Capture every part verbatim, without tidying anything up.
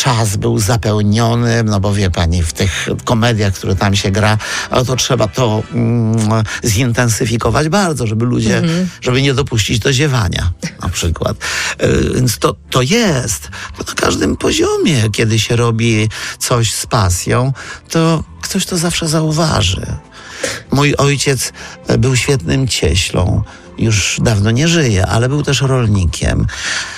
czas był zapełniony, no bo wie pani, w tych komediach, które tam się gra, ale to trzeba to mm, zintensyfikować bardzo, żeby ludzie, mm-hmm. żeby nie dopuścić do ziewania na przykład. Y, więc to, to jest, to na każdym poziomie, kiedy się robi coś z pasją, to ktoś to zawsze zauważy. Mój ojciec był świetnym cieślą, już dawno nie żyje, ale był też rolnikiem.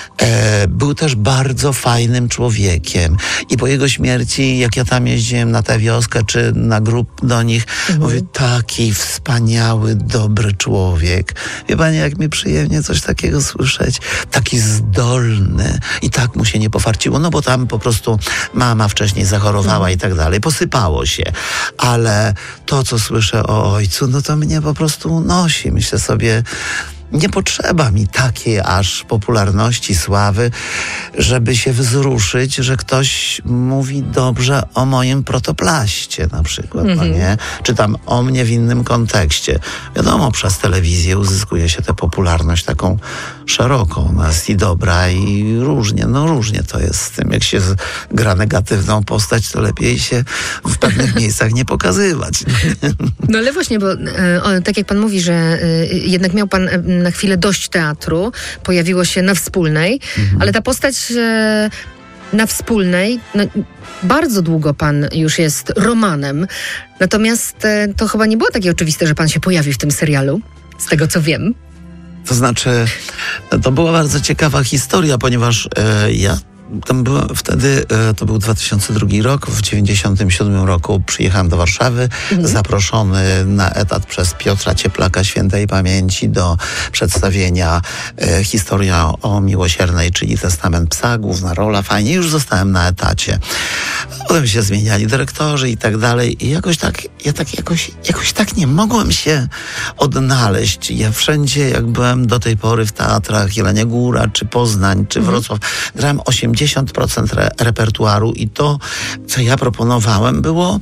E, był też bardzo fajnym człowiekiem i po jego śmierci, jak ja tam jeździłem na tę wioskę czy na grób do nich, mhm. mówię, taki wspaniały, dobry człowiek. Wie pani, jak mi przyjemnie coś takiego słyszeć. Taki zdolny i tak mu się nie pofarciło, no bo tam po prostu mama wcześniej zachorowała mhm. i tak dalej. Posypało się. Ale to, co słyszę o ojcu, no to mnie po prostu unosi. Myślę sobie, nie potrzeba mi takiej aż popularności, sławy, żeby się wzruszyć, że ktoś mówi dobrze o moim protoplaście na przykład, mm-hmm. no nie? Czy tam o mnie w innym kontekście. Wiadomo, przez telewizję uzyskuje się tę popularność taką szeroką. Ona jest i dobra, i różnie, no różnie to jest z tym. Jak się gra negatywną postać, to lepiej się w pewnych miejscach nie pokazywać. No ale właśnie, bo o, tak jak pan mówi, że y, jednak miał pan na chwilę dość teatru, pojawiło się na Wspólnej, mhm. ale ta postać e, na Wspólnej, no, bardzo długo pan już jest Romanem, natomiast e, to chyba nie było takie oczywiste, że pan się pojawi w tym serialu, z tego co wiem. To znaczy, to była bardzo ciekawa historia, ponieważ e, ja tam byłem wtedy, to był dwa tysiące drugi rok, w dziewięćdziesiątym siódmym roku przyjechałem do Warszawy, mhm. zaproszony na etat przez Piotra Cieplaka świętej pamięci do przedstawienia e, Historia o Miłosiernej, czyli Testament Psa, główna rola, fajnie, już zostałem na etacie. Potem się zmieniali dyrektorzy i tak dalej i jakoś tak, ja tak jakoś, jakoś tak nie mogłem się odnaleźć. Ja wszędzie, jak byłem do tej pory w teatrach Jelenia Góra, czy Poznań, czy Wrocław, mhm. grałem osiemdziesiąt procent re- repertuaru i to, co ja proponowałem, było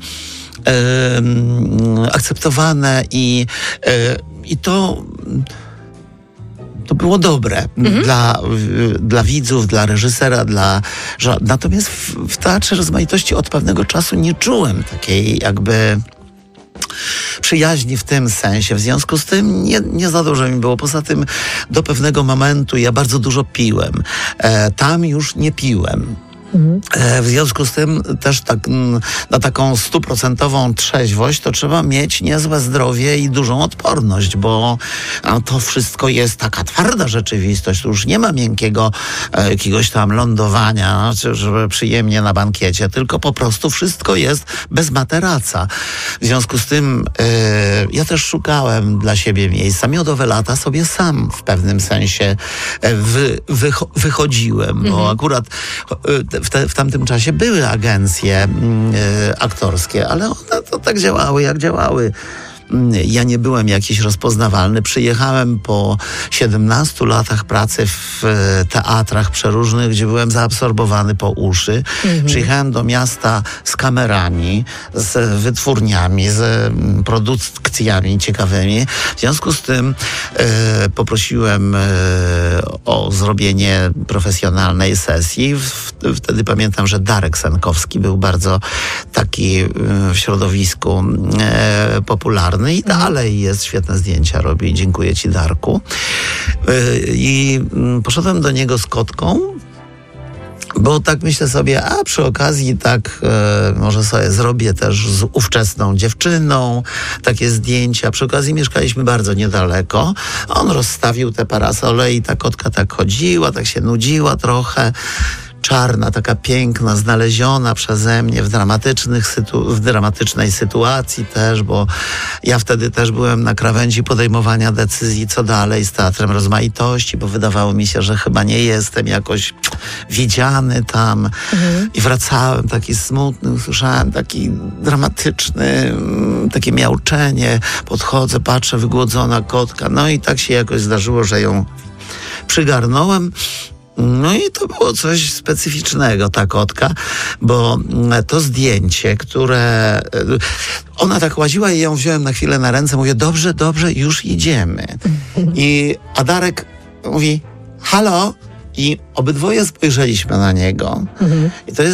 e, akceptowane i, e, i to, to było dobre mhm. dla, dla widzów, dla reżysera, dla... Że, natomiast w, w Teatrze Rozmaitości od pewnego czasu nie czułem takiej jakby przyjaźni w tym sensie. W związku z tym nie, nie za dużo mi było. Poza tym do pewnego momentu ja bardzo dużo piłem. E, tam już nie piłem. Mhm. E, w związku z tym też tak, m, na taką stuprocentową trzeźwość to trzeba mieć niezłe zdrowie i dużą odporność, bo no, to wszystko jest taka twarda rzeczywistość. Tu już nie ma miękkiego e, jakiegoś tam lądowania, no, żeby przyjemnie na bankiecie, tylko po prostu wszystko jest bez materaca. W związku z tym e, ja też szukałem dla siebie miejsca. Miodowe lata sobie sam w pewnym sensie e, wy, wycho- wychodziłem, mhm. bo akurat e, W, te, w tamtym czasie były agencje y, aktorskie, ale one to tak działały, jak działały. Ja nie byłem jakiś rozpoznawalny. Przyjechałem po siedemnastu latach pracy w teatrach przeróżnych, gdzie byłem zaabsorbowany po uszy. Mhm. Przyjechałem do miasta z kamerami, z wytwórniami, z produkcjami ciekawymi. W związku z tym e, poprosiłem e, o zrobienie profesjonalnej sesji. W, wtedy pamiętam, że Darek Senkowski był bardzo taki e, w środowisku e, popularny. I dalej jest, świetne zdjęcia robi. Dziękuję ci, Darku. I poszedłem do niego z kotką, bo tak myślę sobie, a przy okazji tak e, może sobie zrobię też z ówczesną dziewczyną takie zdjęcia. Przy okazji mieszkaliśmy bardzo niedaleko. On rozstawił te parasole i ta kotka tak chodziła, tak się nudziła trochę. Czarna, taka piękna, znaleziona przeze mnie w, dramatycznych sytu- w dramatycznej sytuacji też, bo ja wtedy też byłem na krawędzi podejmowania decyzji, co dalej z Teatrem Rozmaitości, bo wydawało mi się, że chyba nie jestem jakoś widziany tam. Mhm. I wracałem taki smutny, usłyszałem taki dramatyczny, takie miauczenie. Podchodzę, patrzę, wygłodzona kotka. No i tak się jakoś zdarzyło, że ją przygarnąłem. No i to było coś specyficznego, ta kotka, bo to zdjęcie, które... Ona tak łaziła i ją wziąłem na chwilę na ręce, mówię, dobrze, dobrze, już idziemy. I a Darek mówi, halo? I obydwoje spojrzeliśmy na niego. I to jest